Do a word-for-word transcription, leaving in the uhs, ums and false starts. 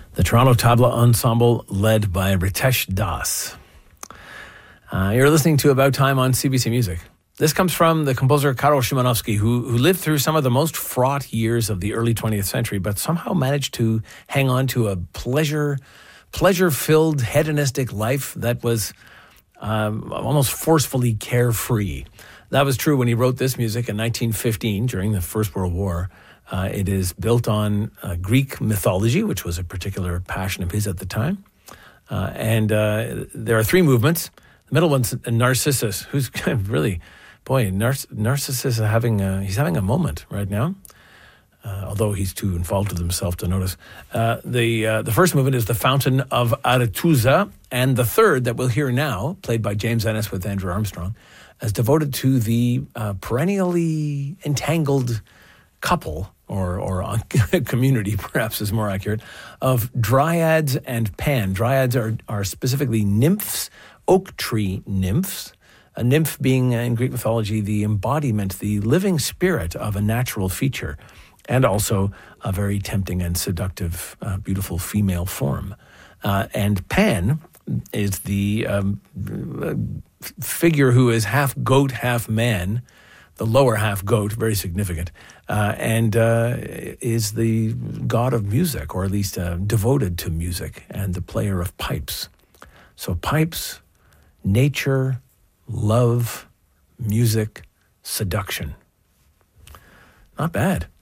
The Toronto Tabla Ensemble, led by Ritesh Das. Uh, you're listening to About Time on C B C Music. This comes from the composer Karol Szymanowski, who, who lived through some of the most fraught years of the early twentieth century, but somehow managed to hang on to a pleasure, pleasure-filled, hedonistic life that was um, almost forcefully carefree. That was true when he wrote this music in nineteen fifteen during the First World War. Uh, it is built on uh, Greek mythology, which was a particular passion of his at the time. Uh, and uh, there are three movements. The middle one's Narcissus, who's really, boy, Nar- Narcissus is having a, he's having a moment right now, uh, although he's too involved with himself to notice. Uh, the uh, the first movement is the Fountain of Arethusa, and the third that we'll hear now, played by James Ennis with Andrew Armstrong, is devoted to the uh, perennially entangled couple, or or community, perhaps is more accurate, of dryads and Pan. Dryads are, are specifically nymphs, oak tree nymphs. A nymph being, in Greek mythology, the embodiment, the living spirit of a natural feature, and also a very tempting and seductive, uh, beautiful female form. Uh, and Pan is the um, figure who is half goat, half man, the lower half goat, very significant, uh, and uh, is the god of music, or at least uh, devoted to music, and the player of pipes. So pipes, nature, love, music, seduction. Not bad.